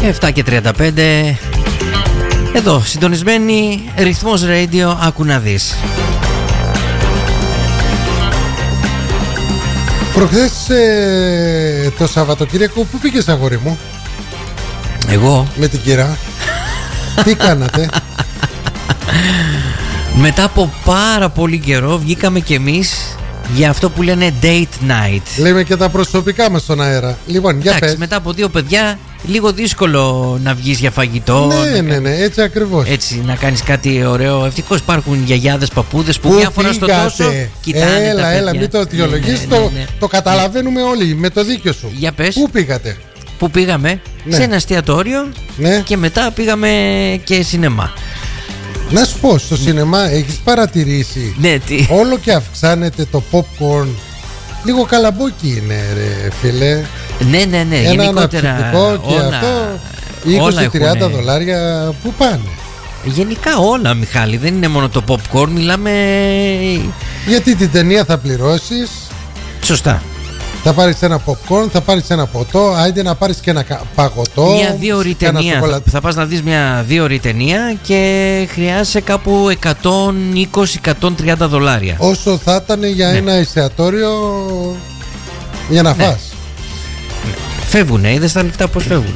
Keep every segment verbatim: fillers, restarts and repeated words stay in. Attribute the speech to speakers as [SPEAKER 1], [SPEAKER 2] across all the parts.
[SPEAKER 1] επτά και τριάντα πέντε. Εδώ, συντονισμένοι, Ρυθμός Radio, άκου να δεις.
[SPEAKER 2] Προχθές ε, το Σαββατοκύριακο που πήγες, αγόρι μου?
[SPEAKER 1] Εγώ
[SPEAKER 2] με την κυρά. Τι κάνατε?
[SPEAKER 1] Μετά από πάρα πολύ καιρό βγήκαμε κι εμείς για αυτό που λένε date night.
[SPEAKER 2] Λέμε και τα προσωπικά μας στον αέρα. Λοιπόν, για
[SPEAKER 1] εντάξει,
[SPEAKER 2] πες.
[SPEAKER 1] μετά από δύο παιδιά, λίγο δύσκολο να βγεις για φαγητό.
[SPEAKER 2] Ναι, ναι, ναι, έτσι ακριβώς.
[SPEAKER 1] Έτσι, να κάνεις κάτι ωραίο. Ευτυχώς υπάρχουν γιαγιάδες, παππούδες που,
[SPEAKER 2] Πού
[SPEAKER 1] μια φορά στο τόσο κοιτάνε.
[SPEAKER 2] Έλα,
[SPEAKER 1] τα
[SPEAKER 2] έλα,
[SPEAKER 1] παιδιά.
[SPEAKER 2] μην το αιτιολογείς.
[SPEAKER 1] Ναι, ναι, ναι,
[SPEAKER 2] το,
[SPEAKER 1] ναι.
[SPEAKER 2] το καταλαβαίνουμε όλοι με το δίκιο σου.
[SPEAKER 1] Για πες.
[SPEAKER 2] Πού πήγατε?
[SPEAKER 1] Που πήγαμε
[SPEAKER 2] Ναι.
[SPEAKER 1] σε ένα εστιατόριο,
[SPEAKER 2] Ναι.
[SPEAKER 1] και μετά πήγαμε και σινεμά.
[SPEAKER 2] Να σου πω, στο σινεμά έχεις παρατηρήσει?
[SPEAKER 1] Ναι, τι.
[SPEAKER 2] Όλο και αυξάνεται το popcorn. Λίγο καλαμπόκι είναι, ρε φίλε.
[SPEAKER 1] Ναι, ναι, ναι.
[SPEAKER 2] Ένα
[SPEAKER 1] Γενικότερα
[SPEAKER 2] αναψυκτικό και
[SPEAKER 1] όλα,
[SPEAKER 2] αυτό
[SPEAKER 1] όλα
[SPEAKER 2] είκοσι τριάντα
[SPEAKER 1] έχουνε.
[SPEAKER 2] δολάρια που πάνε.
[SPEAKER 1] Γενικά όλα, Μιχάλη. Δεν είναι μόνο το popcorn. Μιλάμε.
[SPEAKER 2] Γιατί την ταινία θα πληρώσεις,
[SPEAKER 1] Σωστά.
[SPEAKER 2] θα πάρεις ένα popcorn, θα πάρεις ένα ποτό, άιντε να πάρεις και ένα κα- παγωτό.
[SPEAKER 1] Μια δύο ώρη
[SPEAKER 2] και ένα
[SPEAKER 1] ταινία. Θα,
[SPEAKER 2] σοκολατί.
[SPEAKER 1] θα πας να δεις μια δύο ώρη ταινία και χρειάζεσαι κάπου εκατόν είκοσι με εκατόν τριάντα δολάρια.
[SPEAKER 2] Όσο θα ήταν για
[SPEAKER 1] Ναι.
[SPEAKER 2] ένα εστιατόριο για να
[SPEAKER 1] Ναι.
[SPEAKER 2] φας.
[SPEAKER 1] Φεύγουνε, είδες τα λεφτά πως φεύγουν.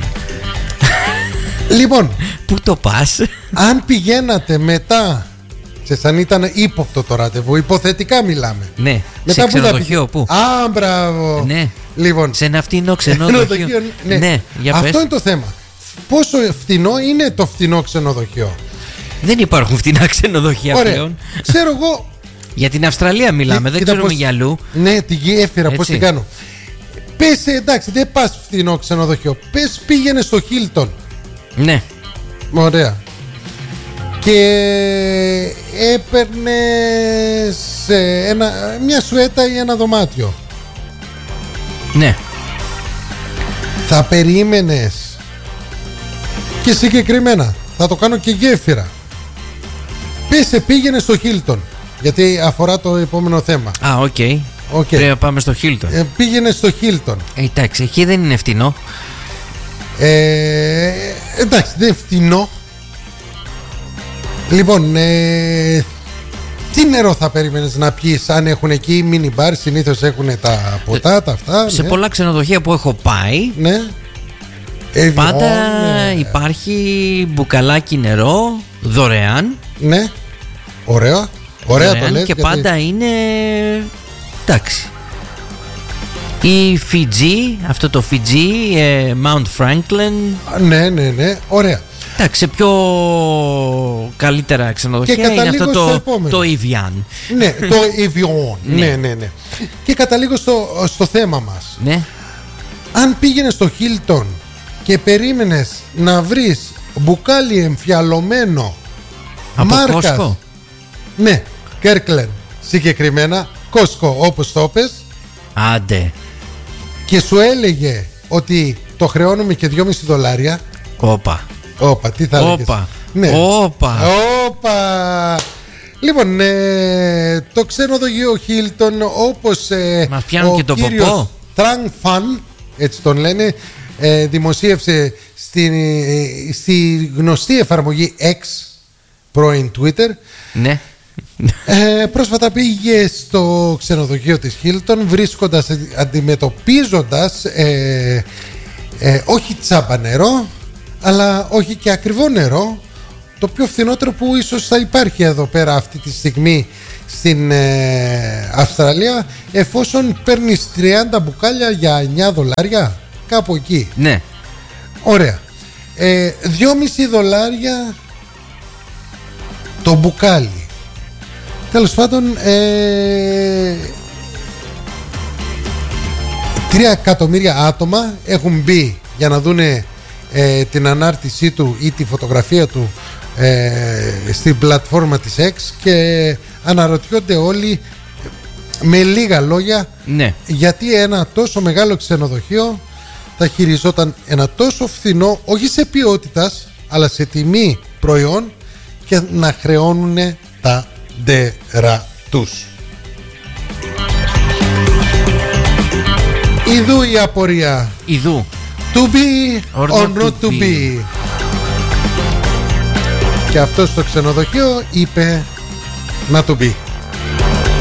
[SPEAKER 2] Λοιπόν,
[SPEAKER 1] Πού το πας?
[SPEAKER 2] αν πηγαίνατε μετά, ξέρεις, αν ήταν ύποπτο το ραντεβού, υποθετικά μιλάμε.
[SPEAKER 1] Ναι.
[SPEAKER 2] Μετά
[SPEAKER 1] Σε
[SPEAKER 2] πού θα
[SPEAKER 1] ξενοδοχείο,
[SPEAKER 2] πήγε-
[SPEAKER 1] πού?
[SPEAKER 2] Α, μπράβο.
[SPEAKER 1] Ναι.
[SPEAKER 2] Λοιπόν,
[SPEAKER 1] Σε ένα φτηνό ξενοδοχείο.
[SPEAKER 2] ξενοδοχείο, ναι.
[SPEAKER 1] Ναι, για
[SPEAKER 2] Αυτό
[SPEAKER 1] πες.
[SPEAKER 2] είναι το θέμα. Πόσο φτηνό είναι το φτηνό ξενοδοχείο?
[SPEAKER 1] Δεν υπάρχουν φτηνά ξενοδοχεία
[SPEAKER 2] Ωραία.
[SPEAKER 1] πλέον.
[SPEAKER 2] Ξέρω εγώ.
[SPEAKER 1] Για την Αυστραλία μιλάμε, δεν
[SPEAKER 2] κοίτα
[SPEAKER 1] ξέρουμε
[SPEAKER 2] πώς-
[SPEAKER 1] για αλλού.
[SPEAKER 2] Ναι, τη γέφυρα, πώς
[SPEAKER 1] Έτσι.
[SPEAKER 2] την κάνω. Πες, εντάξει, δεν πας φτηνό ξενοδοχείο. Πες, πήγαινε στο Hilton.
[SPEAKER 1] Ναι.
[SPEAKER 2] Ωραία. Και έπαιρνε ένα, μια σουέτα ή ένα δωμάτιο.
[SPEAKER 1] Ναι.
[SPEAKER 2] Θα περίμενες? Και συγκεκριμένα, θα το κάνω και γέφυρα. Πες, πήγαινε στο Hilton. Γιατί αφορά το επόμενο θέμα.
[SPEAKER 1] Α, οκ.
[SPEAKER 2] Οκ.
[SPEAKER 1] Πρέπει να πάμε στο Hilton.
[SPEAKER 2] Ε, πήγαινε στο Hilton.
[SPEAKER 1] Ε, εντάξει, εκεί δεν είναι φτηνό.
[SPEAKER 2] Ε, εντάξει, δεν είναι φτηνό. Λοιπόν, ε, τι νερό θα περίμενες να πιεις? Αν έχουν εκεί μίνι μπαρ, συνήθως έχουν τα ποτά, τα αυτά.
[SPEAKER 1] Σε
[SPEAKER 2] ναι.
[SPEAKER 1] πολλά ξενοδοχεία που έχω πάει,
[SPEAKER 2] Ναι. Ε,
[SPEAKER 1] πάντα
[SPEAKER 2] ναι.
[SPEAKER 1] υπάρχει μπουκαλάκι νερό δωρεάν.
[SPEAKER 2] Ναι. Ωραία. Ωραία το
[SPEAKER 1] δωρεάν
[SPEAKER 2] λες.
[SPEAKER 1] και
[SPEAKER 2] γιατί-
[SPEAKER 1] πάντα είναι. Εντάξει. Η Fiji, αυτό το Fiji, ε, Mount Franklin.
[SPEAKER 2] Ναι, ναι, ναι. Ωραία.
[SPEAKER 1] Εντάξει, σε πιο καλύτερα ξενοδοχεία
[SPEAKER 2] Και
[SPEAKER 1] είναι
[SPEAKER 2] καταλήγω
[SPEAKER 1] αυτό
[SPEAKER 2] στο
[SPEAKER 1] το,
[SPEAKER 2] επόμενο.
[SPEAKER 1] το Evian.
[SPEAKER 2] Ναι, το Evian. Ναι, ναι, ναι. Και καταλήγω στο, στο θέμα μας.
[SPEAKER 1] Ναι.
[SPEAKER 2] Αν πήγαινες στο Hilton και περίμενες να βρεις μπουκάλι εμφιαλωμένο
[SPEAKER 1] Από
[SPEAKER 2] μάρκας,
[SPEAKER 1] Costco.
[SPEAKER 2] ναι, Kirkland συγκεκριμένα, Costco όπως το πες,
[SPEAKER 1] Άντε.
[SPEAKER 2] και σου έλεγε ότι το χρεώνουμε και δυόμισι δολάρια.
[SPEAKER 1] Όπα.
[SPEAKER 2] Όπα, τι θα έλεγες?
[SPEAKER 1] Όπα.
[SPEAKER 2] Ναι.
[SPEAKER 1] Όπα.
[SPEAKER 2] Όπα. Λοιπόν, ε, το ξενοδοχείο Hilton, όπως ε,
[SPEAKER 1] Μας πιάνουν
[SPEAKER 2] ο
[SPEAKER 1] και τον
[SPEAKER 2] κύριος
[SPEAKER 1] ποπό.
[SPEAKER 2] Trang Fan, έτσι τον λένε, ε, δημοσίευσε στη, ε, στη γνωστή εφαρμογή X, πρώην Twitter.
[SPEAKER 1] Ναι.
[SPEAKER 2] Ε, πρόσφατα πήγε στο ξενοδοχείο της Hilton, βρίσκοντας, αντιμετωπίζοντας ε, ε, όχι τσάμπα νερό, αλλά όχι και ακριβό νερό, το πιο φθηνότερο που ίσως θα υπάρχει εδώ πέρα αυτή τη στιγμή στην ε, Αυστραλία, εφόσον παίρνεις τριάντα μπουκάλια για εννιά δολάρια, κάπου εκεί.
[SPEAKER 1] Ναι.
[SPEAKER 2] Ωραία. ε, δυόμισι δολάρια το μπουκάλι. Τέλος πάντων, ε, τρία εκατομμύρια άτομα έχουν μπει για να δούνε ε, την ανάρτησή του ή τη φωτογραφία του ε, στην πλατφόρμα της X, και αναρωτιόνται όλοι με λίγα λόγια,
[SPEAKER 1] Ναι.
[SPEAKER 2] γιατί ένα τόσο μεγάλο ξενοδοχείο θα χειριζόταν ένα τόσο φθηνό, όχι σε ποιότητας αλλά σε τιμή προϊόν, και να χρεώνουν τα ντέρα τους. Ιδού η απορία.
[SPEAKER 1] Ιδού.
[SPEAKER 2] To be or, or not to be. be. Και αυτό στο ξενοδοχείο είπε να to be.